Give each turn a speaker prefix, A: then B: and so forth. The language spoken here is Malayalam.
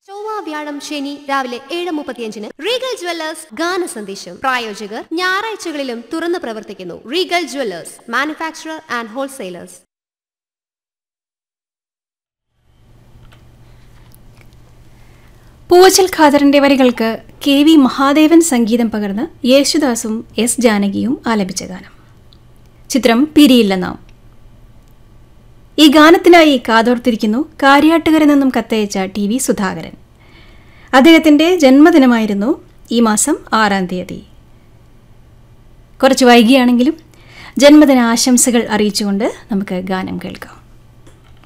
A: ചൊവ്വ വ്യാഴം ശനി രാവിലെ 7:35 റീഗൽ ജ്വല്ലേഴ്സ് ഗാന സന്ദേശം. പ്രായോജകർ ഞായറാഴ്ചകളിലും തുറന്നു പ്രവർത്തിക്കുന്നു. Regal Jewellers, manufacturer and wholesalers.
B: Poovachal ഖാദറിന്റെ വരികൾക്ക് KV മഹാദേവൻ സംഗീതം പകർന്ന് യേശുദാസും S ജാനകിയും ആലപിച്ച ഗാനം. ചിത്രം പിരിയില്ല നാം. ഈ ഗാനത്തിനായി കാതോർത്തിരിക്കുന്നു കാര്യാട്ടുകരയിൽ നിന്നും കത്തയച്ച TV സുധാകരൻ. അദ്ദേഹത്തിന്റെ ജന്മദിനമായിരുന്നു ഈ മാസം 6-ാം തീയതി. കുറച്ച് വൈകിയാണെങ്കിലും ജന്മദിന ആശംസകൾ അറിയിച്ചുകൊണ്ട് നമുക്ക് ഗാനം കേൾക്കാം.